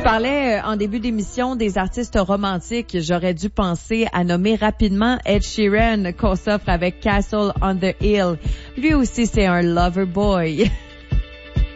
parlais en début d'émission des artistes romantiques. J'aurais dû penser à nommer rapidement Ed Sheeran qu'on s'offre avec Castle on the Hill. Lui aussi, c'est un lover boy.